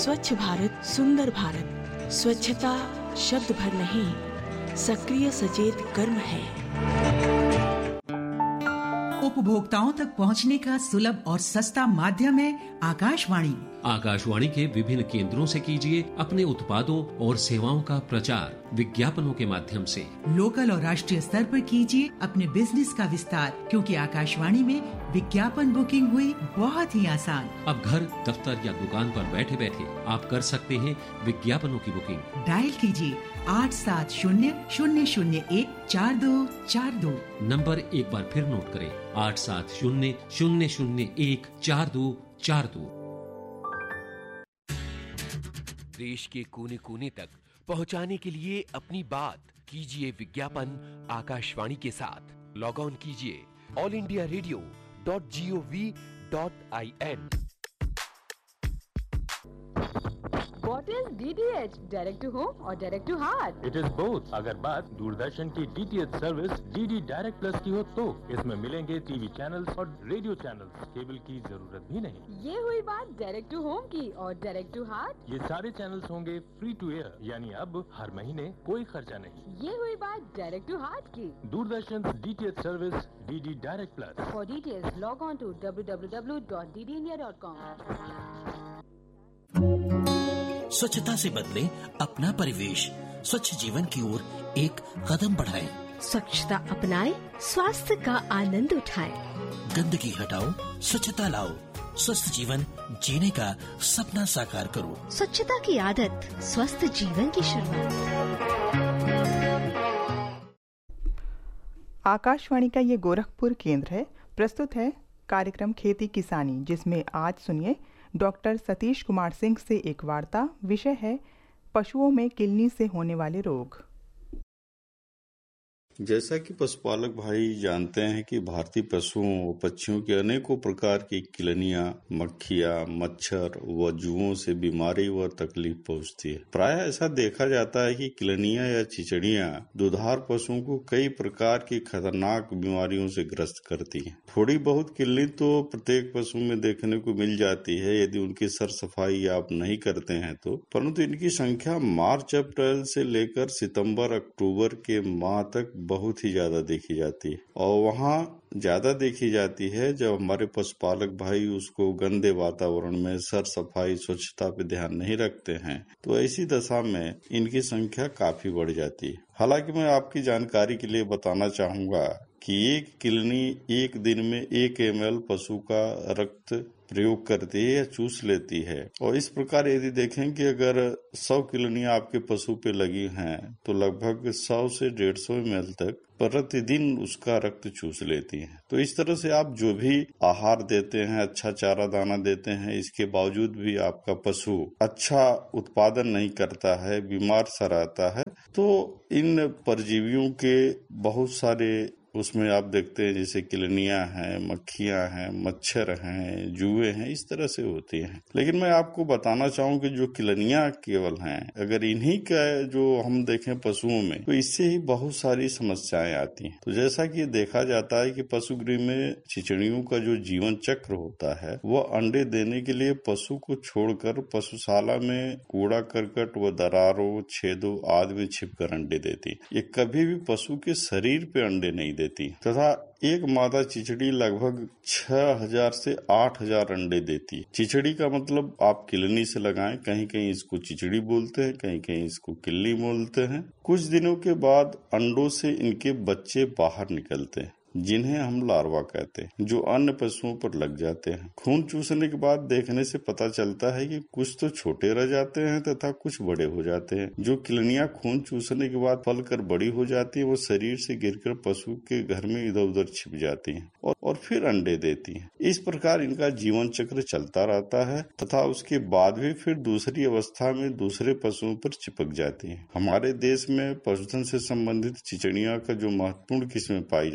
स्वच्छ भारत सुंदर भारत। स्वच्छता शब्द भर नहीं, सक्रिय सचेत कर्म है। उपभोक्ताओं तक पहुंचने का सुलभ और सस्ता माध्यम है आकाशवाणी। आकाशवाणी के विभिन्न केंद्रों से कीजिए अपने उत्पादों और सेवाओं का प्रचार विज्ञापनों के माध्यम से। लोकल और राष्ट्रीय स्तर पर कीजिए अपने बिजनेस का विस्तार, क्योंकि आकाशवाणी में विज्ञापन बुकिंग हुई बहुत ही आसान। अब घर, दफ्तर या दुकान पर बैठे बैठे आप कर सकते हैं विज्ञापनों की बुकिंग। डायल कीजिए 8700014242। नंबर एक बार फिर नोट करें, 8700014242। देश के कोने कोने तक पहुंचाने के लिए अपनी बात कीजिए विज्ञापन आकाशवाणी के साथ। लॉग ऑन कीजिए allindiaradio.gov.in। What is DTH? Direct to home or direct to heart? It is both। अगर बात दूरदर्शन की DTH service DD direct plus की हो तो इसमें मिलेंगे टीवी चैनल्स और रेडियो चैनल्स। केबल की जरूरत भी नहीं। ये हुई बात डायरेक्ट टू होम की, और डायरेक्ट टू हार्ट ये सारे चैनल्स होंगे फ्री टू एयर, यानी अब हर महीने कोई खर्चा नहीं। ये हुई बात डायरेक्ट टू हार्ट की। Doordarshan DTH service DD direct plus. For details log on to www.ddindia.com। स्वच्छता से बदले अपना परिवेश, स्वच्छ जीवन की ओर एक कदम बढ़ाएं। स्वच्छता अपनाएं, स्वास्थ्य का आनंद उठाएं। गंदगी हटाओ, स्वच्छता लाओ, स्वस्थ जीवन जीने का सपना साकार करो। स्वच्छता की आदत स्वस्थ जीवन की शुरुआत। आकाशवाणी का ये गोरखपुर केंद्र है। प्रस्तुत है कार्यक्रम खेती किसानी, जिसमें आज सुनिए डॉक्टर सतीश कुमार सिंह से एक वार्ता। विषय है पशुओं में किलनी से होने वाले रोग। जैसा कि पशुपालक भाई जानते हैं कि भारतीय पशुओं व पक्षियों के अनेकों प्रकार की किलनियां, मक्खियां, मच्छर व जुओं से बीमारी व तकलीफ पहुंचती है। प्रायः ऐसा देखा जाता है कि किलनियां या चिचड़ियां दुधार पशुओं को कई प्रकार की खतरनाक बीमारियों से ग्रस्त करती हैं। थोड़ी बहुत किलनी तो प्रत्येक पशु में देखने को मिल जाती है यदि उनकी सर सफाई आप नहीं करते हैं तो, परंतु इनकी संख्या मार्च अप्रैल से लेकर सितंबर अक्टूबर के माह तक बहुत ही ज्यादा देखी जाती है। और वहाँ ज्यादा देखी जाती है जब हमारे पशुपालक भाई उसको गंदे वातावरण में सर सफाई स्वच्छता पे ध्यान नहीं रखते हैं, तो ऐसी दशा में इनकी संख्या काफी बढ़ जाती है। हालांकि मैं आपकी जानकारी के लिए बताना चाहूंगा कि एक किलनी एक दिन में 1 ml पशु का रक्त प्रयोग करती है या चूस लेती है। और इस प्रकार यदि देखें कि अगर 100 किलनियां आपके पशु पे लगी हैं तो लगभग 100 से 150 ml तक प्रतिदिन उसका रक्त चूस लेती हैं। तो इस तरह से आप जो भी आहार देते हैं, अच्छा चारा दाना देते हैं, इसके बावजूद भी आपका पशु अच्छा उत्पादन नहीं करता है, बीमार सा रहता है, तो इन परजीवियों के बहुत सारे उसमें आप देखते हैं जैसे किलनियां हैं, मक्खियां हैं, मच्छर हैं, जुए हैं, इस तरह से होती हैं। लेकिन मैं आपको बताना चाहूँ कि जो किलनियां केवल हैं, अगर इन्हीं का जो हम देखें पशुओं में, तो इससे ही बहुत सारी समस्याएं आती हैं। तो जैसा कि देखा जाता है कि पशुगृह में चिचड़ियों का जो जीवन चक्र होता है वह अंडे देने के लिए पशु को छोड़कर पशुशाला में कूड़ा करकट व दरारों, छेदों आदि में छिपकर अंडे देती। ये कभी भी पशु के शरीर पे अंडे नहीं देती तथा एक मादा चिचड़ी लगभग 6000 से 8000 अंडे देती है। चिचड़ी का मतलब आप किलनी से लगाएं, कहीं कहीं इसको चिचड़ी बोलते हैं, कहीं कहीं इसको किल्ली बोलते हैं। कुछ दिनों के बाद अंडों से इनके बच्चे बाहर निकलते हैं, जिन्हें हम लार्वा कहते हैं, जो अन्य पशुओं पर लग जाते हैं। खून चूसने के बाद देखने से पता चलता है कि कुछ तो छोटे रह जाते हैं तथा कुछ बड़े हो जाते हैं। जो किलनियां खून चूसने के बाद फलकर बड़ी हो जाती है, वो शरीर से गिरकर पशु के घर में इधर उधर छिप जाती हैं और फिर अंडे देती हैं। इस प्रकार इनका जीवन चक्र चलता रहता है तथा उसके बाद भी फिर दूसरी अवस्था में दूसरे पशुओं पर चिपक जाती हैं। हमारे देश में पशुधन से संबंधित चिचड़ियां का जो महत्वपूर्ण किस्में पाई जाती हैं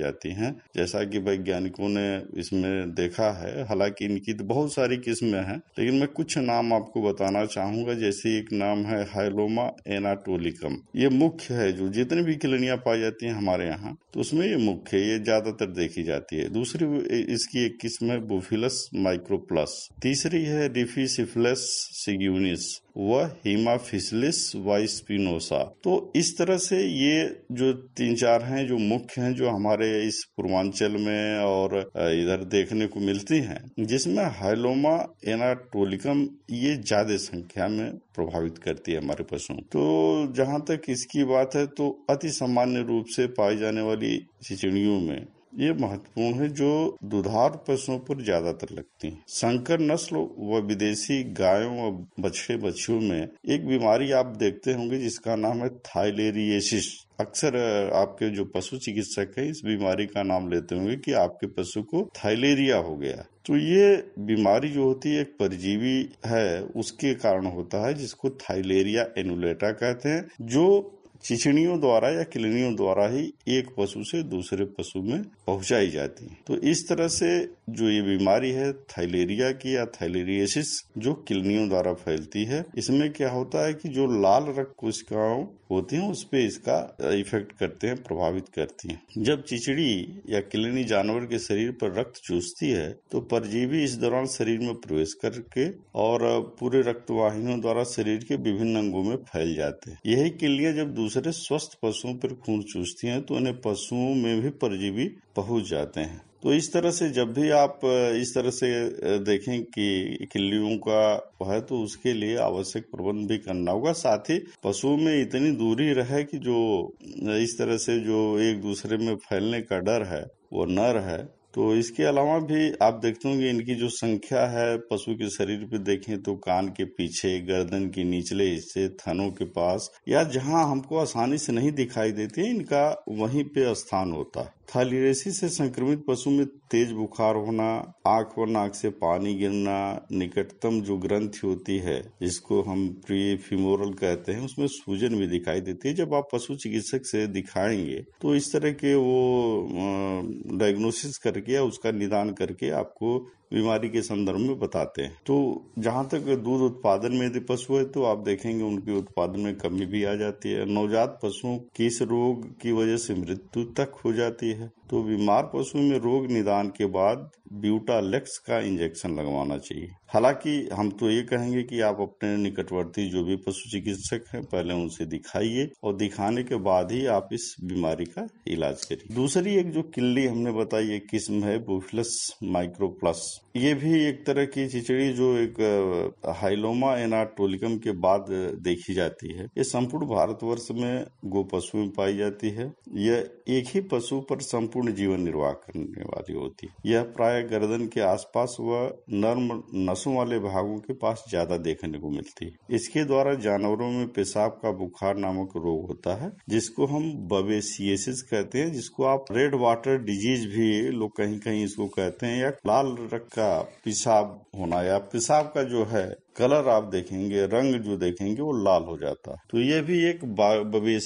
हैं, जैसा कि वैज्ञानिकों ने इसमें देखा है। हालांकि इनकी तो बहुत सारी किस्में हैं, लेकिन मैं कुछ नाम आपको बताना चाहूंगा। जैसे एक नाम है हाइलोमा एनाटोलिकम। ये मुख्य है, जो जितनी भी किलनियां पाई जाती हैं हमारे यहाँ, तो उसमें ये मुख्य है, ये ज्यादातर देखी जाती है। दूसरी इसकी एक किस्म है बुफिलस माइक्रोप्लस। तीसरी है रिफिसिफिलस सिग्यूनिस व हीमाफिसलिस वाइस्पिनोसा। तो इस तरह से ये जो 3-4 हैं जो मुख्य हैं, जो हमारे इस पूर्वांचल में और इधर देखने को मिलती हैं, जिसमें हाइलोमा एनाटोलिकम ये ज्यादा संख्या में प्रभावित करती है हमारे पशुओं। तो जहां तक इसकी बात है, तो अति सामान्य रूप से पाई जाने वाली चिचिड़ियों में ये महत्वपूर्ण है, जो दुधार पशुओं पर ज्यादातर लगती हैं। संकर नस्ल व विदेशी गायों व बछड़े बछियों में एक बीमारी आप देखते होंगे जिसका नाम है थाइलेरियसिस। अक्सर आपके जो पशु चिकित्सक है इस बीमारी का नाम लेते होंगे कि आपके पशु को थाइलेरिया हो गया। तो ये बीमारी जो होती है एक परजीवी है, उसके कारण होता है, जिसको थाइलेरिया एनुलेटा कहते हैं, जो चिचिड़ियों द्वारा या किलनियों द्वारा ही एक पशु से दूसरे पशु में पहुंचाई जाती है। तो इस तरह से जो ये बीमारी है थाइलेरिया की या थाइलेरियसिस, जो किलनियों द्वारा फैलती है, इसमें क्या होता है कि जो लाल रक्त कोशिकाओं होती हैं उस पे इसका इफेक्ट करते हैं, प्रभावित करती हैं। जब चिचिड़ी या किलनी जानवर के शरीर पर रक्त चूसती है, तो परजीवी इस दौरान शरीर में प्रवेश करके और पूरे रक्तवाहिनियों द्वारा शरीर के विभिन्न अंगों में फैल जाते हैं। यही किलियां जब दूसरे स्वस्थ पशुओं पर खून चूसती हैं, तो उन्हें पशुओं में भी परजीवी पहुंच जाते हैं। तो इस तरह से जब भी आप इस तरह से देखें कि किल्लियों का है, तो उसके लिए आवश्यक प्रबंध भी करना होगा। साथ ही पशुओं में इतनी दूरी रहे कि जो इस तरह से जो एक दूसरे में फैलने का डर है वो न रहे। तो इसके अलावा भी आप देखते होंगे इनकी जो संख्या है पशु के शरीर पे देखें तो कान के पीछे, गर्दन के निचले हिस्से, थनों के पास, या जहां हमको आसानी से नहीं दिखाई देती है, इनका वहीं पे स्थान होता है। थाइलेरियसिस से संक्रमित पशु में तेज बुखार होना, आंख और नाक से पानी गिरना, निकटतम जो ग्रंथि होती है जिसको हम प्री फीमोरल कहते हैं, उसमें सूजन भी दिखाई देती है। जब आप पशु चिकित्सक से दिखाएंगे तो इस तरह के वो डायग्नोसिस करके या उसका निदान करके आपको बीमारी के संदर्भ में बताते हैं। तो जहां तक दूध उत्पादन में यदि पशु है तो आप देखेंगे उनके उत्पादन में कमी भी आ जाती है। नवजात पशुओं की इस रोग की वजह से मृत्यु तक हो जाती है। तो बीमार पशु में रोग निदान के बाद ब्यूटालेक्स का इंजेक्शन लगवाना चाहिए। हालांकि हम तो ये कहेंगे कि आप अपने निकटवर्ती जो भी पशु चिकित्सक हैं पहले उनसे दिखाइए और दिखाने के बाद ही आप इस बीमारी का इलाज करिए। दूसरी एक जो किल्ली हमने बताई एक किस्म है बुफिलस माइक्रोप्लस। ये भी एक तरह की चिचिड़ी जो एक हाइलोमा एनाटोलिकम के बाद देखी जाती है। ये संपूर्ण भारतवर्ष में गो पशु में पाई जाती है। यह एक ही पशु पर संपूर्ण जीवन निर्वाह करने वाली होती है। यह प्राय गर्दन के आसपास व नर्म नसों वाले भागों के पास ज्यादा देखने को मिलती है। इसके द्वारा जानवरों में पेशाब का बुखार नामक रोग होता है, जिसको हम बवेसियसिस कहते हैं, जिसको आप रेड वाटर डिजीज भी लोग कहीं कहीं इसको कहते हैं, या लाल रक्त का पेशाब होना, या पेशाब का जो है कलर आप देखेंगे, रंग जो देखेंगे वो लाल हो जाता है। तो ये भी एक बवेसियसिस